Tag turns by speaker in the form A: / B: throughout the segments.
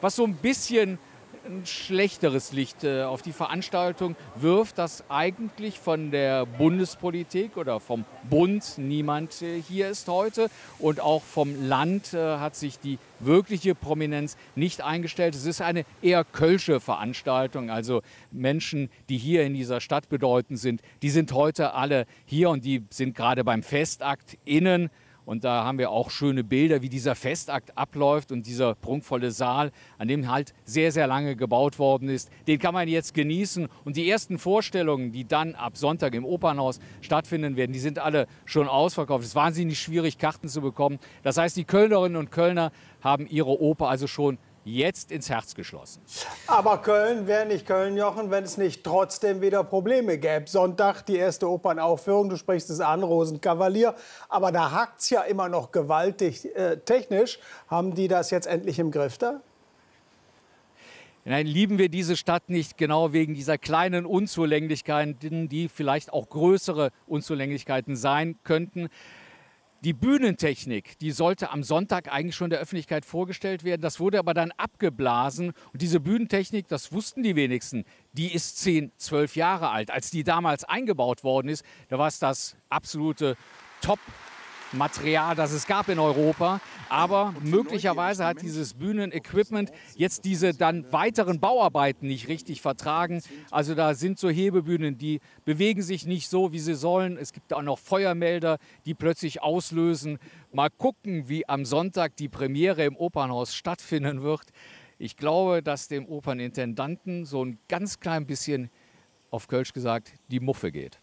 A: was so ein bisschen ein schlechteres Licht auf die Veranstaltung wirft, dass eigentlich von der Bundespolitik oder vom Bund niemand hier ist heute. Und auch vom Land hat sich die wirkliche Prominenz nicht eingestellt. Es ist eine eher kölsche Veranstaltung. Also Menschen, die hier in dieser Stadt bedeutend sind, die sind heute alle hier und die sind gerade beim Festakt innen. Und da haben wir auch schöne Bilder, wie dieser Festakt abläuft und dieser prunkvolle Saal, an dem halt sehr, sehr lange gebaut worden ist. Den kann man jetzt genießen. Und die ersten Vorstellungen, die dann ab Sonntag im Opernhaus stattfinden werden, die sind alle schon ausverkauft. Es ist wahnsinnig schwierig, Karten zu bekommen. Das heißt, die Kölnerinnen und Kölner haben ihre Oper also schon jetzt ins Herz geschlossen.
B: Aber Köln wäre nicht Köln, Jochen, wenn es nicht trotzdem wieder Probleme gäbe. Sonntag die erste Opernaufführung, du sprichst es an, Rosenkavalier. Aber da hakt es ja immer noch gewaltig technisch. Haben die das jetzt endlich im Griff da?
A: Nein, lieben wir diese Stadt nicht genau wegen dieser kleinen Unzulänglichkeiten, die vielleicht auch größere Unzulänglichkeiten sein könnten. Die Bühnentechnik, die sollte am Sonntag eigentlich schon der Öffentlichkeit vorgestellt werden. Das wurde aber dann abgeblasen. Und diese Bühnentechnik, das wussten die wenigsten, die ist 10, 12 Jahre alt. Als die damals eingebaut worden ist, da war es das absolute Top-Material, das es gab in Europa. Aber möglicherweise hat dieses Bühnenequipment jetzt diese dann weiteren Bauarbeiten nicht richtig vertragen. Also da sind so Hebebühnen, die bewegen sich nicht so, wie sie sollen. Es gibt auch noch Feuermelder, die plötzlich auslösen. Mal gucken, wie am Sonntag die Premiere im Opernhaus stattfinden wird. Ich glaube, dass dem Opernintendanten so ein ganz klein bisschen, auf Kölsch gesagt, die Muffe geht.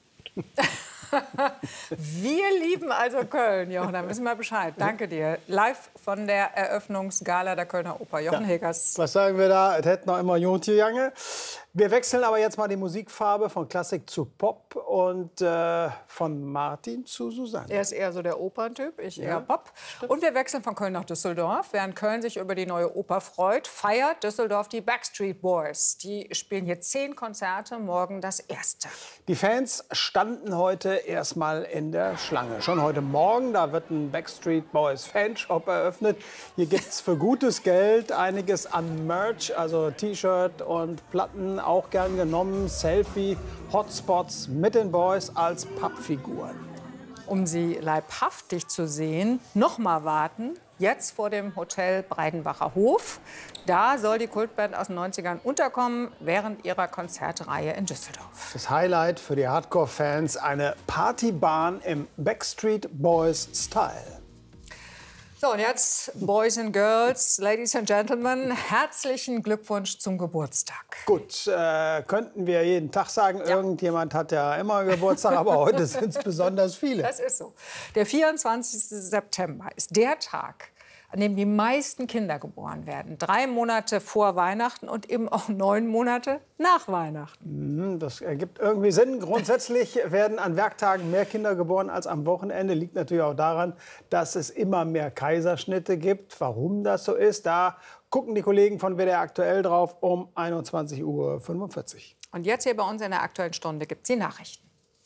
C: Wir lieben also Köln, Jochen, da wissen wir Bescheid. Danke dir. Live von der Eröffnungsgala der Kölner Oper. Jochen Hilgers.
B: Was sagen wir da? Es hätte noch immer Jontje Jange. Wir wechseln aber jetzt mal die Musikfarbe von Klassik zu Pop und von Martin zu Susanne.
C: Er ist eher so der Operntyp, ich eher Pop. Und wir wechseln von Köln nach Düsseldorf. Während Köln sich über die neue Oper freut, feiert Düsseldorf die Backstreet Boys. Die spielen hier 10 Konzerte, morgen das erste.
B: Die Fans standen heute erstmal in der Schlange. Schon heute Morgen, da wird ein Backstreet Boys Fanshop eröffnet. Hier gibt es für gutes Geld einiges an Merch, also T-Shirt und Platten, auch gern genommen. Selfie, Hotspots mit den Boys als Pappfiguren.
C: Um sie leibhaftig zu sehen, noch mal warten. Jetzt vor dem Hotel Breidenbacher Hof. Da soll die Kultband aus den 90ern unterkommen während ihrer Konzertreihe in Düsseldorf.
B: Das Highlight für die Hardcore-Fans, eine Partybahn im Backstreet Boys-Style.
C: So, und jetzt, Boys and Girls, Ladies and Gentlemen, herzlichen Glückwunsch zum Geburtstag.
B: Gut, könnten wir jeden Tag sagen, irgendjemand hat ja immer Geburtstag, aber heute sind es besonders viele.
C: Das ist so. Der 24. September ist der Tag, an dem die meisten Kinder geboren werden. 3 Monate vor Weihnachten und eben auch 9 Monate nach Weihnachten.
B: Das ergibt irgendwie Sinn. Grundsätzlich werden an Werktagen mehr Kinder geboren als am Wochenende. Liegt natürlich auch daran, dass es immer mehr Kaiserschnitte gibt. Warum das so ist, da gucken die Kollegen von WDR aktuell drauf um 21:45 Uhr.
C: Und jetzt hier bei uns in der Aktuellen Stunde gibt es die Nachrichten.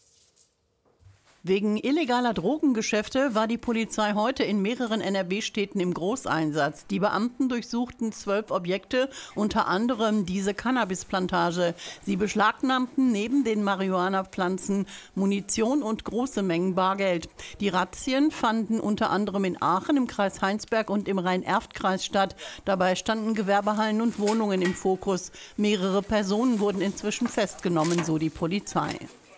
D: Wegen illegaler Drogengeschäfte war die Polizei heute in mehreren NRW-Städten im Großeinsatz. Die Beamten durchsuchten 12 Objekte, unter anderem diese Cannabisplantage. Sie beschlagnahmten neben den Marihuana-Pflanzen Munition und große Mengen Bargeld. Die Razzien fanden unter anderem in Aachen, im Kreis Heinsberg und im Rhein-Erft-Kreis statt. Dabei standen Gewerbehallen und Wohnungen im Fokus. Mehrere Personen wurden inzwischen festgenommen, so die Polizei.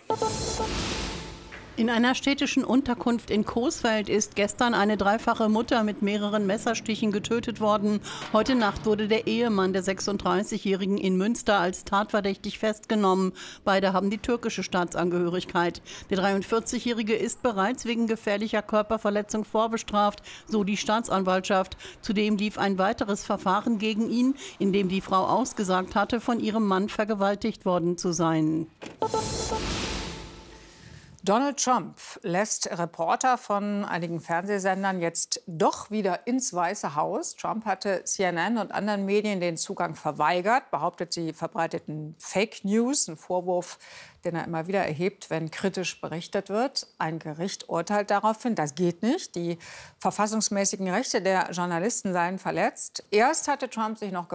D: In einer städtischen Unterkunft in Coesfeld ist gestern eine dreifache Mutter mit mehreren Messerstichen getötet worden. Heute Nacht wurde der Ehemann der 36-Jährigen in Münster als tatverdächtig festgenommen. Beide haben die türkische Staatsangehörigkeit. Der 43-Jährige ist bereits wegen gefährlicher Körperverletzung vorbestraft, so die Staatsanwaltschaft. Zudem lief ein weiteres Verfahren gegen ihn, in dem die Frau ausgesagt hatte, von ihrem Mann vergewaltigt worden zu sein.
C: Donald Trump lässt Reporter von einigen Fernsehsendern jetzt doch wieder ins Weiße Haus. Trump hatte CNN und anderen Medien den Zugang verweigert, behauptet, sie verbreiteten Fake News, ein Vorwurf, den er immer wieder erhebt, wenn kritisch berichtet wird. Ein Gericht urteilt daraufhin, das geht nicht. Die verfassungsmäßigen Rechte der Journalisten seien verletzt. Erst hatte Trump sich noch